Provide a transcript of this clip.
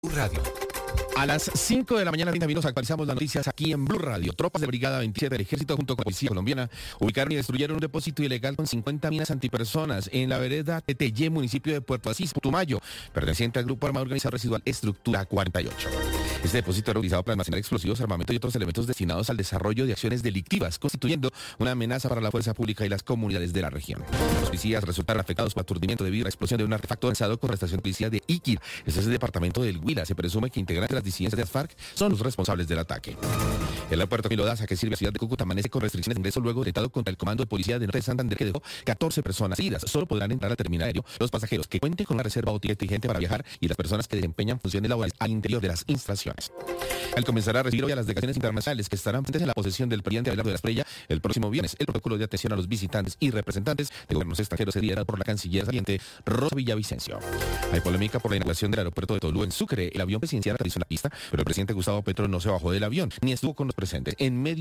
Radio. A las 5 de la mañana, 30 minutos, actualizamos las noticias aquí en Blue Radio. Tropas de Brigada 27 del Ejército junto con la Policía Colombiana ubicaron y destruyeron un depósito ilegal con 50 minas antipersonas en la vereda Teteyé, municipio de Puerto Asís, Putumayo, perteneciente al Grupo Armado Organizado Residual Estructura 48. Este depósito era utilizado para almacenar explosivos, armamento y otros elementos destinados al desarrollo de acciones delictivas, constituyendo una amenaza para la fuerza pública y las comunidades de la región. Los policías resultaron afectados por aturdimiento debido a la explosión de un artefacto lanzado con la estación de policía de Iquir. Este es el departamento del Huila. Se presume que integrantes de las disidencias de las FARC son los responsables del ataque. El aeropuerto Camilo Daza, que sirve a la ciudad de Cúcuta, amanece con restricciones de ingreso luego decretado contra el Comando de Policía de Norte de Santander, que dejó 14 personas heridas. Solo podrán entrar al terminal aéreo los pasajeros que cuenten con una reserva o ticket vigente para viajar y las personas que desempeñan funciones laborales al interior de las instalaciones. Al comenzar a recibir hoy a las delegaciones internacionales que estarán frentes en la posesión del presidente Abelardo de la Espriella el próximo viernes, el protocolo de atención a los visitantes y representantes de gobiernos extranjeros se liderado por la canciller saliente Rosa Villavicencio. Hay polémica por la inauguración del aeropuerto de Tolú en Sucre. El avión presidencial aterrizó en la pista, pero el presidente Gustavo Petro no se bajó del avión ni estuvo con los presentes. En medio